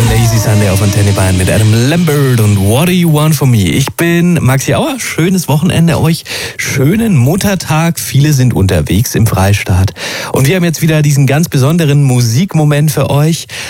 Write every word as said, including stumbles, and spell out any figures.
Lazy Sunday auf Antenne Bayern mit Adam Lambert und What Do You Want From Me? Ich bin Maxi Auer, schönes Wochenende euch, schönen Muttertag, viele sind unterwegs im Freistaat und wir haben jetzt wieder diesen ganz besonderen Musikmoment für euch